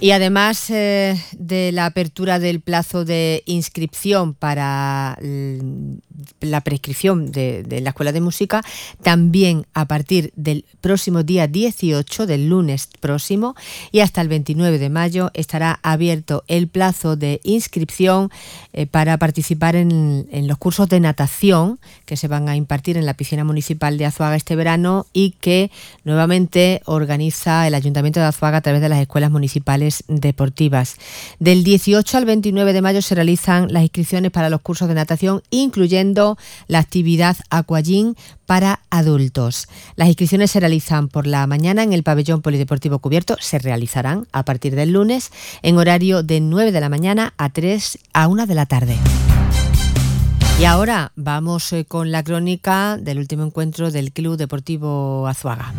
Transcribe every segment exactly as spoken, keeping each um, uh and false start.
Y además eh, de la apertura del plazo de inscripción para la prescripción de, de la Escuela de Música, también a partir del próximo día dieciocho, del lunes próximo, y hasta el veintinueve de mayo estará abierto el plazo de inscripción eh, para participar en, en los cursos de natación que se van a impartir en la piscina municipal de Azuaga este verano y que nuevamente organiza el Ayuntamiento de Azuaga a través de las escuelas municipales deportivas. Del dieciocho al veintinueve de mayo se realizan las inscripciones para los cursos de natación, incluyendo la actividad aquagym para adultos. Las inscripciones se realizan por la mañana en el pabellón polideportivo cubierto, se realizarán a partir del lunes en horario de nueve de la mañana a tres a una de la tarde. Y ahora vamos con la crónica del último encuentro del Club Deportivo Azuaga.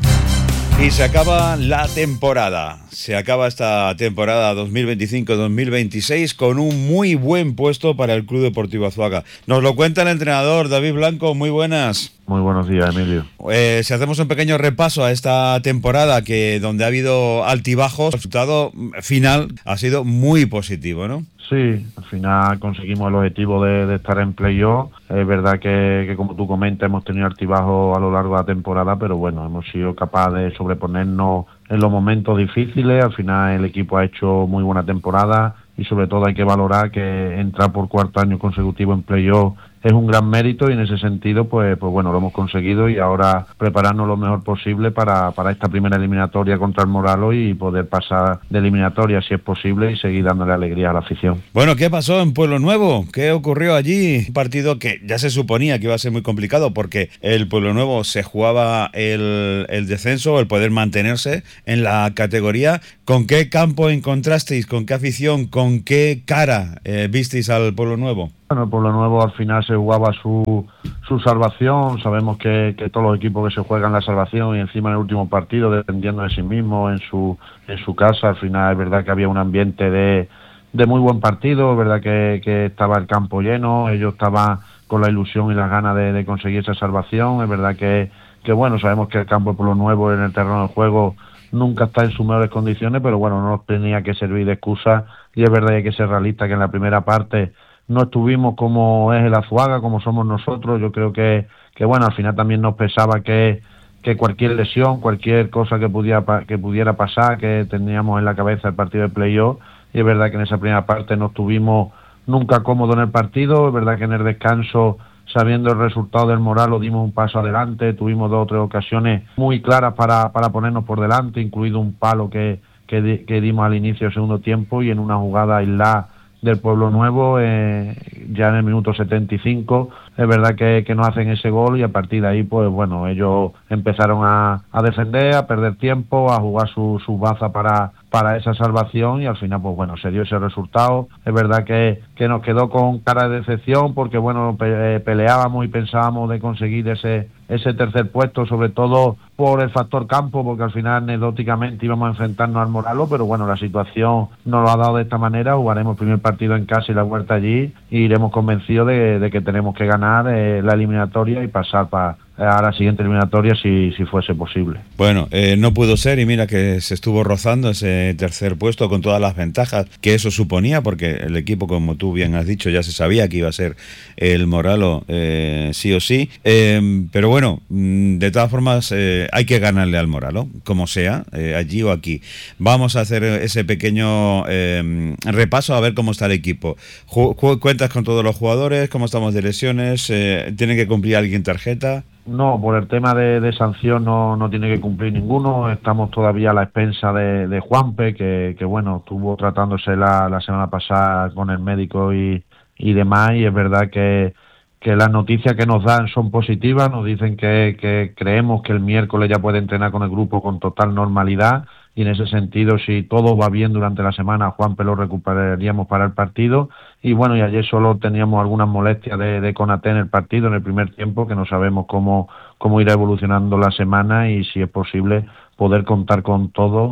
Y se acaba la temporada, se acaba esta temporada dos mil veinticinco dos mil veintiséis con un muy buen puesto para el Club Deportivo Azuaga. Nos lo cuenta el entrenador David Blanco, muy buenas. Muy buenos días, Emilio. Eh, si hacemos un pequeño repaso a esta temporada, que donde ha habido altibajos, el resultado final ha sido muy positivo, ¿no? Sí, al final conseguimos el objetivo de, de estar en playoff. Es verdad que, que, como tú comentas, hemos tenido altibajos a lo largo de la temporada, pero bueno, hemos sido capaces de sobreponernos en los momentos difíciles. Al final el equipo ha hecho muy buena temporada y sobre todo hay que valorar que entrar por cuarto año consecutivo en playoff es un gran mérito, y en ese sentido pues pues bueno, lo hemos conseguido, y ahora prepararnos lo mejor posible para, para esta primera eliminatoria contra el Moralos y poder pasar de eliminatoria si es posible y seguir dándole alegría a la afición. Bueno, ¿qué pasó en Pueblo Nuevo? ¿Qué ocurrió allí? Un partido que ya se suponía que iba a ser muy complicado porque el Pueblo Nuevo se jugaba el, el descenso, el poder mantenerse en la categoría. ¿Con qué campo encontrasteis? ¿Con qué afición? ¿Con qué cara eh, visteis al Pueblo Nuevo? Bueno, el Pueblo Nuevo al final se jugaba su, su salvación. Sabemos que, que todos los equipos que se juegan la salvación, y encima en el último partido dependiendo de sí mismo en su en su casa, al final es verdad que había un ambiente de, de muy buen partido, es verdad que, que estaba el campo lleno, ellos estaban con la ilusión y las ganas de, de conseguir esa salvación. Es verdad que, que bueno, sabemos que el campo de Pueblo Nuevo en el terreno de juego nunca está en sus mejores condiciones, pero bueno, no nos tenía que servir de excusa, y es verdad que hay que ser realista que en la primera parte no estuvimos como es el Azuaga, como somos nosotros. Yo creo que, que bueno, al final también nos pesaba que, que cualquier lesión, cualquier cosa que pudiera, que pudiera pasar, que teníamos en la cabeza el partido de playoff, y es verdad que en esa primera parte no estuvimos nunca cómodos en el partido. Es verdad que en el descanso, sabiendo el resultado del Moralos, dimos un paso adelante, tuvimos dos o tres ocasiones muy claras para, para ponernos por delante, incluido un palo que, que, que dimos al inicio del segundo tiempo, y en una jugada aislada del Pueblo Nuevo, eh, ya en el minuto setenta y cinco, es verdad que, que nos hacen ese gol, y a partir de ahí, pues bueno, ellos empezaron a, a defender, a perder tiempo, a jugar su, su baza para, para esa salvación, y al final, pues bueno, se dio ese resultado. Es verdad que, que nos quedó con cara de decepción, porque bueno, pe- peleábamos y pensábamos de conseguir ese ese tercer puesto, sobre todo por el factor campo, porque al final anecdóticamente íbamos a enfrentarnos al Moralos, pero bueno, la situación nos lo ha dado de esta manera. Jugaremos el primer partido en casa y la vuelta allí, y iremos convencidos de, de que tenemos que ganar eh, la eliminatoria y pasar para a la siguiente eliminatoria si, si fuese posible. Bueno, eh, no pudo ser, y mira que se estuvo rozando ese tercer puesto con todas las ventajas que eso suponía, porque el equipo, como tú bien has dicho, ya se sabía que iba a ser el Moralos eh, sí o sí, eh, pero bueno, de todas formas eh, hay que ganarle al Moralos, como sea, eh, allí o aquí. Vamos a hacer ese pequeño eh, repaso a ver cómo está el equipo. Ju- ju- ¿Cuentas con todos los jugadores? ¿Cómo estamos de lesiones? Eh, ¿Tiene que cumplir alguien tarjeta? No, por el tema de, de sanción no, no tiene que cumplir ninguno. Estamos todavía a la expensa de, de Juanpe, que, que bueno, estuvo tratándose la, la semana pasada con el médico y, y demás, y es verdad que, que las noticias que nos dan son positivas. Nos dicen que, que creemos que el miércoles ya puede entrenar con el grupo con total normalidad, y en ese sentido, si todo va bien durante la semana, Juanpe lo recuperaríamos para el partido. Y bueno, y ayer solo teníamos algunas molestias de, de Konaté en el partido, en el primer tiempo, que no sabemos cómo, cómo irá evolucionando la semana, y si es posible poder contar con todo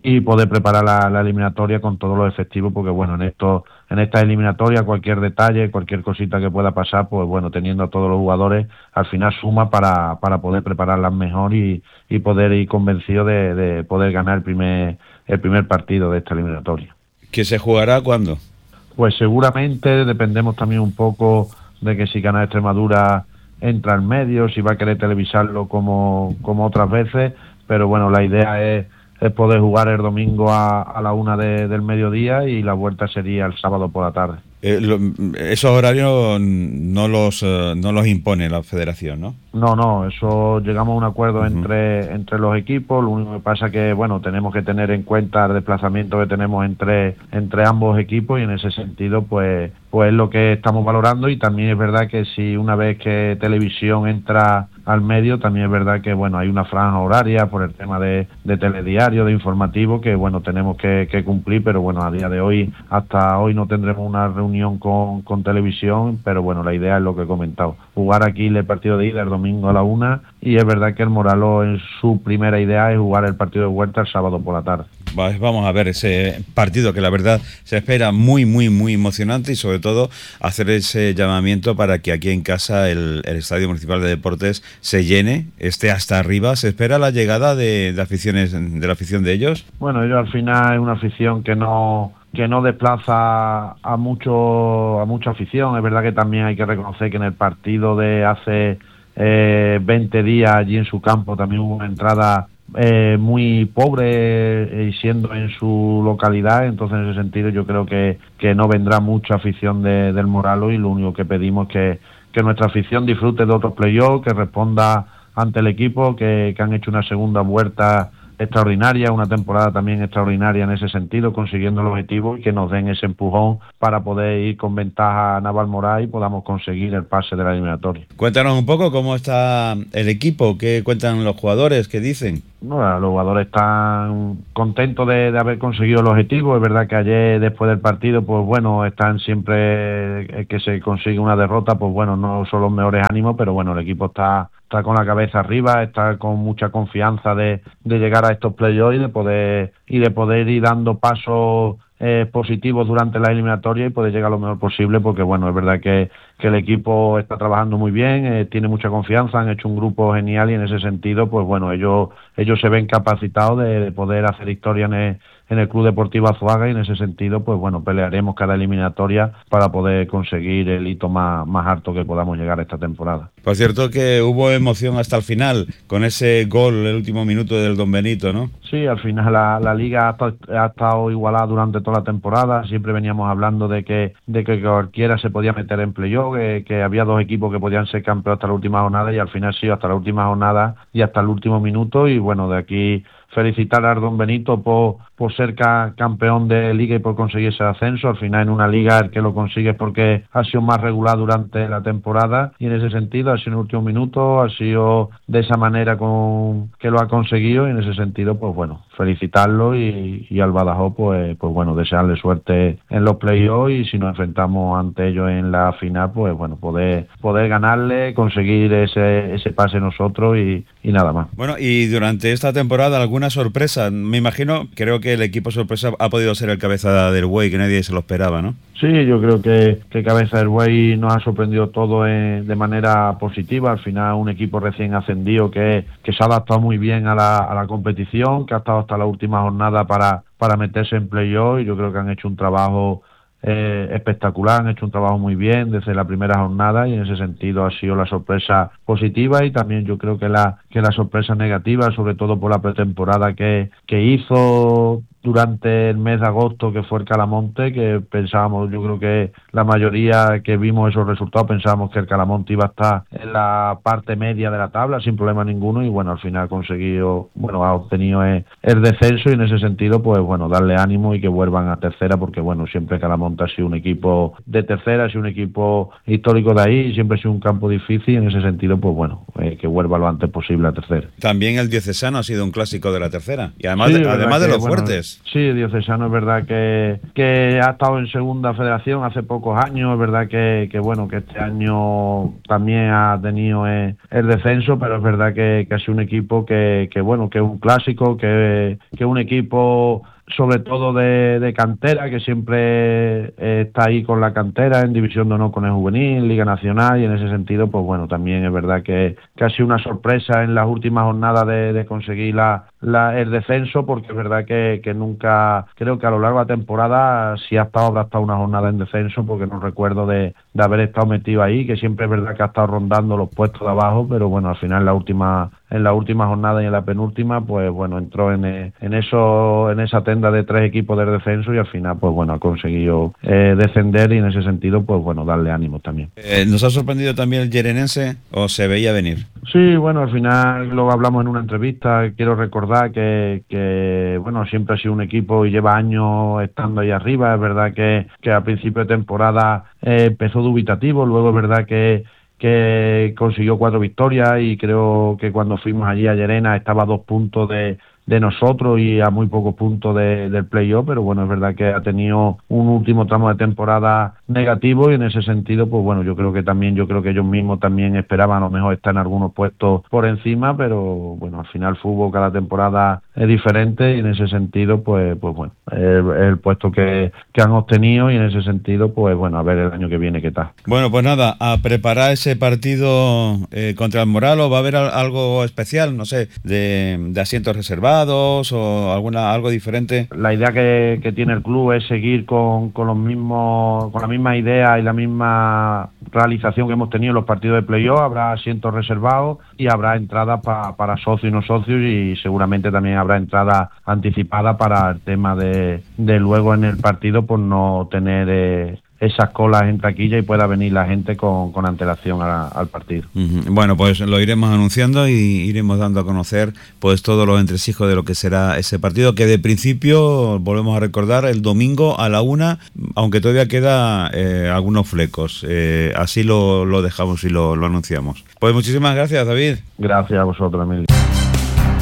y poder preparar la, la eliminatoria con todos los efectivos, porque bueno, en esto, en esta eliminatoria cualquier detalle, cualquier cosita que pueda pasar, pues bueno, teniendo a todos los jugadores, al final suma para, para poder prepararlas mejor y, y poder ir convencido de, de poder ganar el primer, el primer partido de esta eliminatoria. ¿Que se jugará cuándo? Pues seguramente dependemos también un poco de que si gana Extremadura entra en medio, si va a querer televisarlo como, como otras veces, pero bueno, la idea es, es poder jugar el domingo a, a la una de, del mediodía y la vuelta sería el sábado por la tarde. Eh, lo, esos horarios no los uh, no los impone la federación, ¿no? No, no, eso llegamos a un acuerdo uh-huh. entre entre los equipos. Lo único que pasa que, bueno, tenemos que tener en cuenta el desplazamiento que tenemos entre entre ambos equipos y en ese sentido, pues pues es lo que estamos valorando. Y también es verdad que si una vez que televisión entra al medio, también es verdad que, bueno, hay una franja horaria por el tema de, de telediario, de informativo, que, bueno, tenemos que, que cumplir, pero, bueno, a día de hoy, hasta hoy no tendremos una reunión con, con televisión, pero, bueno, la idea es lo que he comentado, jugar aquí el partido de ida el domingo a la una, y es verdad que el Moralo en su primera idea es jugar el partido de vuelta el sábado por la tarde. Vamos a ver ese partido que la verdad se espera muy, muy, muy emocionante y sobre todo hacer ese llamamiento para que aquí en casa el, el Estadio Municipal de Deportes se llene, esté hasta arriba. ¿Se espera la llegada de, de aficiones de la afición de ellos? Bueno, ellos al final es una afición que no que no desplaza a mucho a mucha afición. Es verdad que también hay que reconocer que en el partido de hace eh, veinte días allí en su campo también hubo una entrada Eh, muy pobre eh, y siendo en su localidad, entonces en ese sentido yo creo que, que no vendrá mucha afición de, del Moralo, y lo único que pedimos es que, que nuestra afición disfrute de otros playoffs, que responda ante el equipo, que, que han hecho una segunda vuelta extraordinaria, una temporada también extraordinaria en ese sentido, consiguiendo el objetivo, y que nos den ese empujón para poder ir con ventaja a Navalmoral y podamos conseguir el pase de la eliminatoria. Cuéntanos un poco cómo está el equipo, qué cuentan los jugadores, qué dicen. Bueno, los jugadores están contentos de, de haber conseguido el objetivo. Es verdad que ayer, después del partido, pues bueno, están siempre que se consigue una derrota, pues bueno, no son los mejores ánimos, pero bueno, el equipo está está con la cabeza arriba, está con mucha confianza de, de llegar a estos playoffs y de poder y de poder ir dando pasos eh, positivos durante la eliminatoria y poder llegar lo mejor posible, porque bueno, es verdad que, que el equipo está trabajando muy bien, eh, tiene mucha confianza, han hecho un grupo genial y en ese sentido, pues bueno, ellos ellos se ven capacitados de, de poder hacer historia en el, en el Club Deportivo Azuaga, y en ese sentido, pues bueno, pelearemos cada eliminatoria para poder conseguir el hito más, más alto que podamos llegar esta temporada. Por cierto que hubo emoción hasta el final, con ese gol el último minuto del Don Benito, ¿no? Sí, al final la, la liga ha, ha estado igualada durante toda la temporada. Siempre veníamos hablando de que de que cualquiera se podía meter en playoff, que, que había dos equipos que podían ser campeones hasta la última jornada, y al final sí, hasta la última jornada y hasta el último minuto. Y bueno, de aquí felicitar a Don Benito por, por ser ca- campeón de liga y por conseguir ese ascenso. Al final en una liga el que lo consigue es porque ha sido más regular durante la temporada, y en ese sentido ha sido en el último minuto, ha sido de esa manera con que lo ha conseguido, y en ese sentido pues bueno, felicitarlo y, y al Badajoz pues, pues bueno, desearle suerte en los playoffs, y si nos enfrentamos ante ellos en la final, pues bueno, poder poder ganarle, conseguir ese ese pase nosotros y, y nada más. Bueno, y durante esta temporada alguna sorpresa, me imagino, creo que el equipo sorpresa ha podido ser el Cabeza del Buey, que nadie se lo esperaba, ¿no? Sí, yo creo que, que Cabeza del Buey nos ha sorprendido todo en, de manera positiva. Al final un equipo recién ascendido que, que se ha adaptado muy bien a la, a la competición, que ha estado hasta la última jornada para, para meterse en playoff, y yo creo que han hecho un trabajo eh, espectacular, han hecho un trabajo muy bien desde la primera jornada, y en ese sentido ha sido la sorpresa positiva, y también yo creo que la que la sorpresa negativa, sobre todo por la pretemporada que, que hizo durante el mes de agosto, que fue el Calamonte, que pensábamos, yo creo que la mayoría que vimos esos resultados pensábamos que el Calamonte iba a estar en la parte media de la tabla sin problema ninguno, y bueno, al final ha conseguido, bueno, ha obtenido el, el descenso, y en ese sentido pues bueno, darle ánimo y que vuelvan a tercera, porque bueno, siempre Calamonte ha sido un equipo de tercera, ha sido un equipo histórico de ahí, y siempre ha sido un campo difícil, y en ese sentido pues bueno, eh, que vuelva lo antes posible a tercera. También el Diocesano ha sido un clásico de la tercera, y además, sí, de, además de los bueno, fuertes. Leganés. Sí, Diocesano es verdad que, que ha estado en segunda federación hace pocos años, es verdad que, que bueno, que este año también ha tenido el, el descenso, pero es verdad que, que ha sido un equipo que, que bueno, que es un clásico, que, que es un equipo sobre todo de, de cantera, que siempre está ahí con la cantera, en División de Honor con el juvenil, Liga Nacional, y en ese sentido, pues bueno, también es verdad que, que ha sido una sorpresa en las últimas jornadas de, de conseguir la, la, el descenso, porque es verdad que, que nunca, creo que a lo largo de la temporada, si ha estado, habrá estado una jornada en descenso, porque no recuerdo de, de haber estado metido ahí, que siempre es verdad que ha estado rondando los puestos de abajo, pero bueno, al final la última en la última jornada y en la penúltima, pues bueno, entró en, en eso, en esa tenda de tres equipos del descenso y al final, pues bueno, ha conseguido eh, descender y en ese sentido, pues bueno, darle ánimo también. Eh, ¿Nos ha sorprendido también el Llerenense o se veía venir? Sí, bueno, al final lo hablamos en una entrevista, quiero recordar que, que bueno, siempre ha sido un equipo y lleva años estando ahí arriba, es verdad que, que a principio de temporada eh, empezó dubitativo, luego es verdad que que consiguió cuatro victorias y creo que cuando fuimos allí a Llerena estaba a dos puntos de, de nosotros y a muy pocos puntos de, del playoff, pero bueno, es verdad que ha tenido un último tramo de temporada negativo y en ese sentido, pues bueno, yo creo que también, yo creo que ellos mismos también esperaban a lo mejor estar en algunos puestos por encima, pero bueno, al final el fútbol cada temporada es diferente y en ese sentido, pues pues bueno, el, el puesto que, que han obtenido y en ese sentido, pues bueno, a ver el año que viene qué tal. Bueno, pues nada, a preparar ese partido eh, contra el Moralo. ¿Va a haber algo especial, no sé, de, de asientos reservados o alguna algo diferente? La idea que, que tiene el club es seguir con, con los mismos, con la misma idea y la misma realización que hemos tenido en los partidos de playoff. Habrá asientos reservados y habrá entradas pa, para socios y no socios y seguramente también habrá entrada anticipada para el tema de, de luego en el partido por no tener eh, esas colas en taquilla y pueda venir la gente con, con antelación a, al partido. Uh-huh. Bueno, pues lo iremos anunciando y iremos dando a conocer pues todos los entresijos de lo que será ese partido, que de principio, volvemos a recordar, el domingo a la una, aunque todavía queda eh, algunos flecos. Eh, así lo, lo dejamos y lo, lo anunciamos. Pues muchísimas gracias, David. Gracias a vosotros, Emilio.